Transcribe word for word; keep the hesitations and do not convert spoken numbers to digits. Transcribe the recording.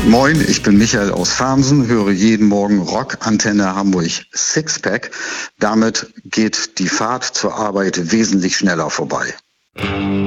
Moin, ich bin Michael aus Farmsen, höre jeden Morgen Rock Antenne Hamburg Sixpack. Damit geht die Fahrt zur Arbeit wesentlich schneller vorbei.